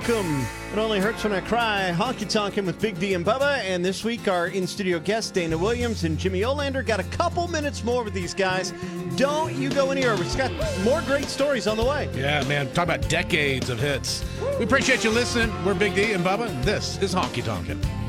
Welcome. It Only Hurts When I Cry. Honky Tonkin' with Big D and Bubba. And this week, our in-studio guests, Dana Williams and Jimmy Olander. Got a couple minutes more with these guys. Don't you go anywhere. We've got more great stories on the way. Yeah, man. Talk about decades of hits. We appreciate you listening. We're Big D and Bubba. This is Honky Tonkin'.